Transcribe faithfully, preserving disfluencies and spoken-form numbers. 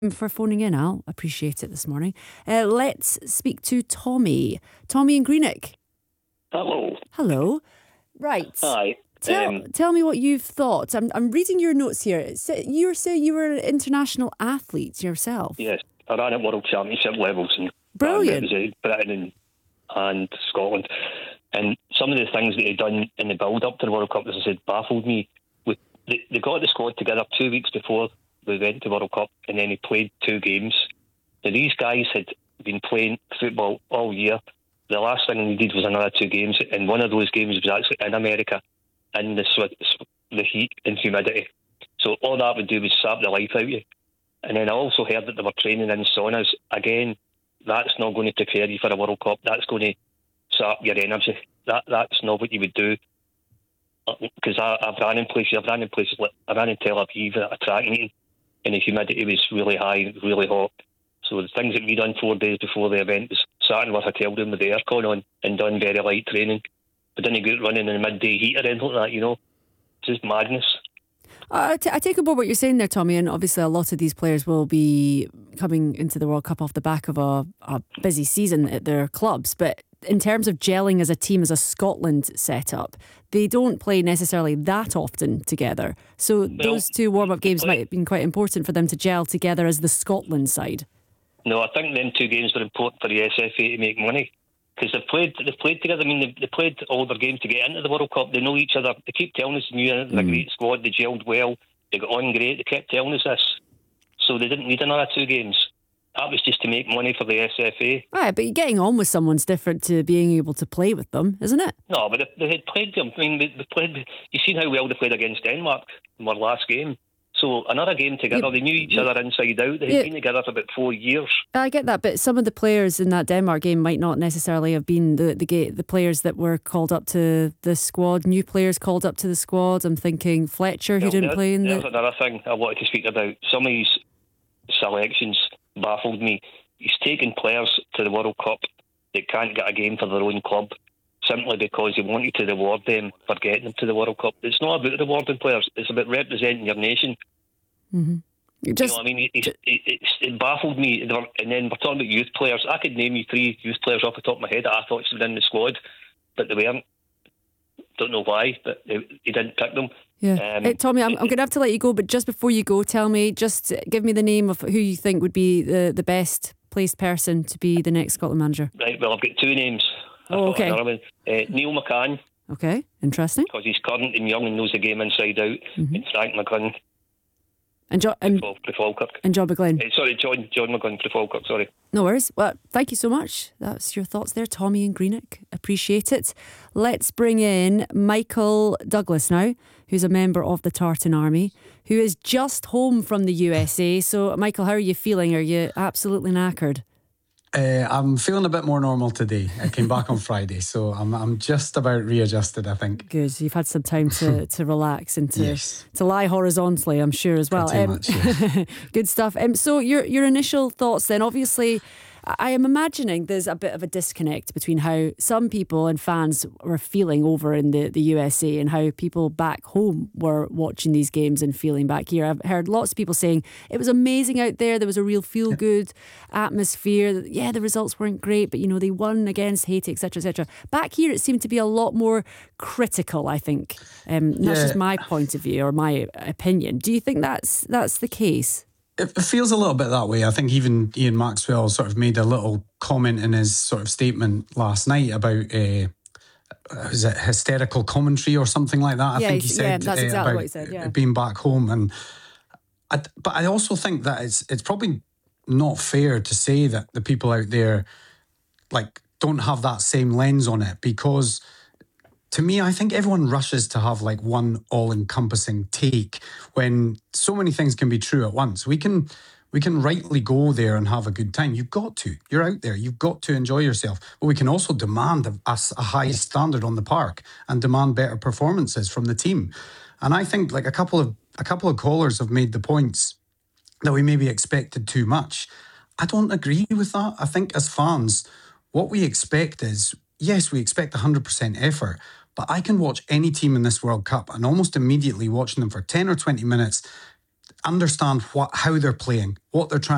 for phoning in, Al. Appreciate it this morning. Uh, let's speak to Tommy. Tommy in Greenock. Hello. Hello. Right. Hi. Tell, um, tell me what you've thought. I'm I'm reading your notes here. So you're saying you were an international athlete yourself. Yes, I ran at World Championship levels and Brilliant. represented Britain and, and Scotland. And some of the things that they'd done in the build-up to the World Cup, as I said, baffled me. With they, they got the squad together two weeks before we went to the World Cup, and then they played two games. Now, these guys had been playing football all year. The last thing they did was another two games, and one of those games was actually in America, in the sw- the heat and humidity. So all that would do was sap the life out of you. And then I also heard that they were training in saunas. Again, that's not going to prepare you for a World Cup. That's going to sap your energy. That That's not what you would do. Because I've ran in places, I've ran in places like, I ran in Tel Aviv at a track meeting, and the humidity was really high, really hot. So the things that we done four days before the event was sat in our hotel room with the aircon on and done very light training. But didn't go out running in the midday heat or anything like that, you know. It's just madness. Uh, I, t- I take on board what you're saying there, Tommy, and obviously a lot of these players will be coming into the World Cup off the back of a, a busy season at their clubs. But in terms of gelling as a team, as a Scotland setup, they don't play necessarily that often together. So Well, those two warm-up games play- might have been quite important for them to gel together as the Scotland side. No, I think them two games were important for the S F A to make money. Because they've played, they've played together. I mean, they, they played all their games to get into the World Cup. They know each other. They keep telling us they knew they're a great squad. They gelled well. They got on great. They kept telling us this. So they didn't need another two games. That was just to make money for the S F A. Right, but getting on with someone's different to being able to play with them, isn't it? No, but they, they had played them. I mean, they, they played. You've seen how well they played against Denmark in their last game. So another game together. Yeah, they knew each other inside out. They had yeah. been together for about four years. I get that, but some of the players in that Denmark game might not necessarily have been the the, ga- the players that were called up to the squad. New players called up to the squad. I'm thinking Fletcher, who Well, didn't there- play in There's the. another thing I wanted to speak about. Some of these selections baffled me. He's taken players to the World Cup that can't get a game for their own club simply because he wanted to reward them for getting them to the World Cup. It's not about rewarding players. It's about representing your nation. Mm-hmm. Just, you know what I mean? It, it, it, it baffled me. And then we're talking about youth players. I could name you three youth players off the top of my head that I thought should have been in the squad, but they weren't. Don't know why, but they, he didn't pick them. yeah. Um, Hey, Tommy, I'm, I'm going to have to let you go, but just before you go, tell me, just give me the name of who you think would be the, the best placed person to be the next Scotland manager. Right, well, I've got two names. I Oh, thought okay. another one. Uh, Neil McCann, Okay, interesting. because he's current and young and knows the game inside out, Mm-hmm. and Frank McGlynn And jo- and, for Falkirk. and John McGlynn. Uh, sorry, John John McGlynn for Falkirk, sorry. No worries. Well, thank you so much. That's your thoughts there, Tommy in Greenock. Appreciate it. Let's bring in Michael Douglas now, who's a member of the Tartan Army, who is just home from the U S A. So, Michael, how are you feeling? Are you absolutely knackered? Uh, I'm feeling a bit more normal today. I came back on Friday, so I'm I'm just about readjusted, I think. Good. You've had some time to, to relax and to Yes. to lie horizontally, I'm sure, as well. Pretty much, yes. Good stuff. Um, so your your initial thoughts then, obviously, I am imagining there's a bit of a disconnect between how some people and fans were feeling over in the, the U S A and how people back home were watching these games and feeling back here. I've heard lots of people saying it was amazing out there. There was a real feel-good atmosphere. Yeah, the results weren't great, but, you know, they won against Haiti, et cetera, et cetera. Back here, it seemed to be a lot more critical, I think. Um, that's Yeah. just my point of view or my opinion. Do you think that's that's the case? It it feels a little bit that way. I think even Ian Maxwell sort of made a little comment in his sort of statement last night about uh, was it hysterical commentary or something like that. I Yeah, think he he's- said yeah, that's uh, exactly about what he said, yeah. being back home, and I, but I also think that it's it's probably not fair to say that the people out there like don't have that same lens on it, because to me, I think everyone rushes to have like one all-encompassing take when so many things can be true at once. We can we can rightly go there and have a good time. You've got to. You're out there. You've got to enjoy yourself. But we can also demand a, a, a high standard on the park and demand better performances from the team. And I think like a couple of a couple of callers have made the points that we maybe expected too much. I don't agree with that. I think as fans, what we expect is, yes, we expect one hundred percent effort, but I can watch any team in this World Cup and almost immediately watching them for ten or twenty minutes, understand what how they're playing, what they're trying